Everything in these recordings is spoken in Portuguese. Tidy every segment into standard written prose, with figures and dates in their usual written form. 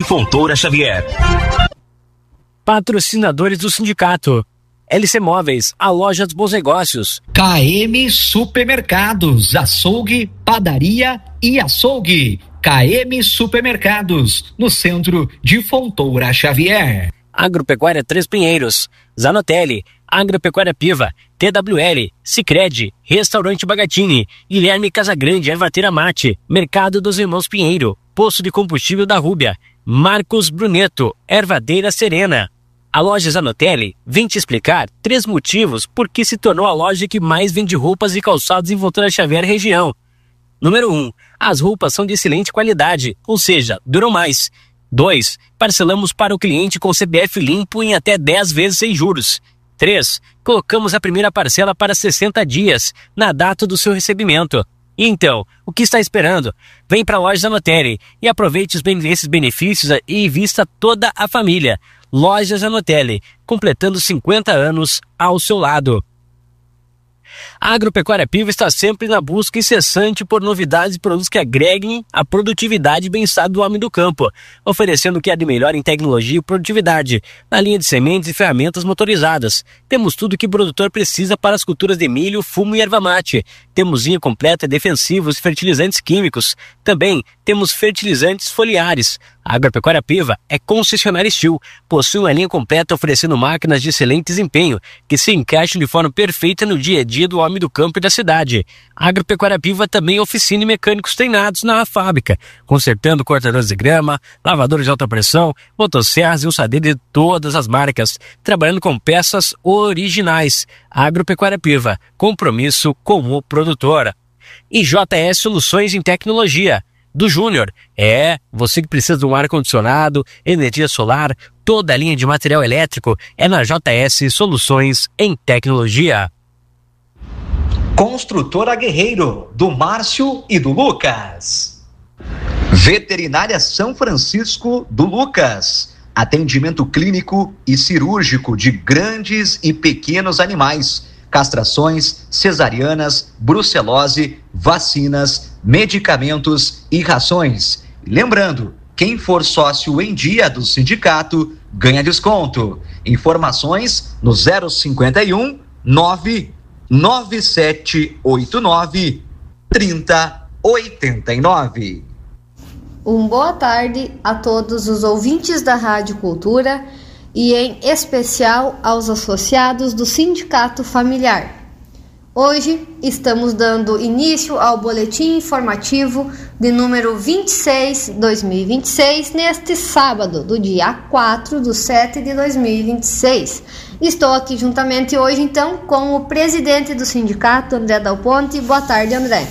Fontoura Xavier. Patrocinadores do sindicato: LC Móveis, a loja dos bons negócios. KM Supermercados, açougue, padaria e açougue. KM Supermercados, no centro de Fontoura Xavier. Agropecuária Três Pinheiros, Zanotelli, Agropecuária Piva, TWL, Sicredi, Restaurante Bagatini, Guilherme Casagrande, Ervateira Mate, Mercado dos Irmãos Pinheiro, Posto de Combustível da Rúbia, Marcos Bruneto, Ervadeira Serena. A loja Zanotelli vem te explicar 3 motivos por que se tornou a loja que mais vende roupas e calçados em Fontoura Xavier região. Número 1, as roupas são de excelente qualidade, ou seja, duram mais. 2, parcelamos para o cliente com CPF limpo em até 10 vezes sem juros. 3, colocamos a primeira parcela para 60 dias, na data do seu recebimento. E então, o que está esperando? Vem para a loja Zanotelli e aproveite esses benefícios e vista toda a família. Loja Zanotelli, completando 50 anos ao seu lado. A Agropecuária Piva está sempre na busca incessante por novidades e produtos que agreguem a produtividade e bem-estar do homem do campo, oferecendo o que há de melhor em tecnologia e produtividade, na linha de sementes e ferramentas motorizadas. Temos tudo o que o produtor precisa para as culturas de milho, fumo e erva mate. Temos linha completa de defensivos e fertilizantes químicos. Também temos fertilizantes foliares. A Agropecuária Piva é concessionária Estil, possui uma linha completa oferecendo máquinas de excelente desempenho, que se encaixam de forma perfeita no dia a dia do homem do campo e da cidade. A Agropecuária Piva também oficina e mecânicos treinados na fábrica, consertando cortadores de grama, lavadores de alta pressão, motosserras e usadeiras de todas as marcas, trabalhando com peças originais. A Agropecuária Piva, compromisso com o produtor. E JS Soluções em Tecnologia, do Júnior. Você que precisa de um ar-condicionado, energia solar, toda a linha de material elétrico é na JS Soluções em Tecnologia. Construtora Guerreiro, do Márcio e do Lucas. Veterinária São Francisco, do Lucas. Atendimento clínico e cirúrgico de grandes e pequenos animais. Castrações, cesarianas, brucelose, vacinas, medicamentos e rações. Lembrando, quem for sócio em dia do sindicato ganha desconto. Informações no 051 99789 3089. Boa tarde a todos os ouvintes da Rádio Cultura e em especial aos associados do Sindicato Familiar. Hoje estamos dando início ao boletim informativo de número 26/2026, neste sábado, do dia 4/7/2026. Estou aqui juntamente hoje, então, com o presidente do sindicato, André Dal Ponte. Boa tarde, André.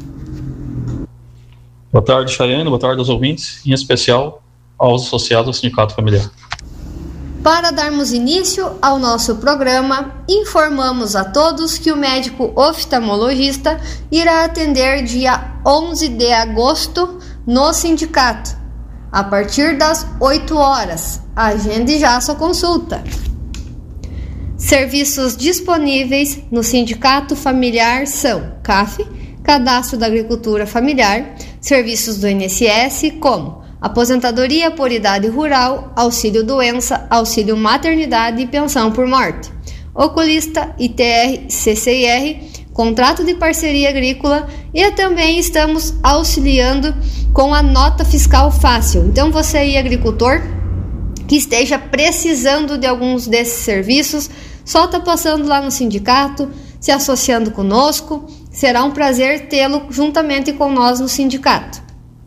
Boa tarde, Chayane. Boa tarde aos ouvintes, em especial aos associados do Sindicato Familiar. Para darmos início ao nosso programa, informamos a todos que o médico oftalmologista irá atender dia 11 de agosto no sindicato, a partir das 8 horas. Agende já sua consulta. Serviços disponíveis no Sindicato Familiar são CAF, Cadastro da Agricultura Familiar, serviços do INSS como aposentadoria por idade rural, auxílio-doença, auxílio-maternidade e pensão por morte. Oculista, ITR, CCIR, contrato de parceria agrícola e também estamos auxiliando com a nota fiscal fácil. Então você aí, agricultor, que esteja precisando de alguns desses serviços, só está passando lá no sindicato, se associando conosco. Será um prazer tê-lo juntamente com nós no sindicato.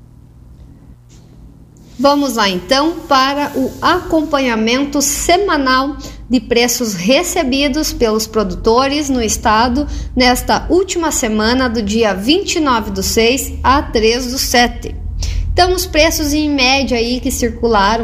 Vamos lá então para o acompanhamento semanal de preços recebidos pelos produtores no estado nesta última semana do dia 29/6 a 3/7. Então os preços em média aí que circularam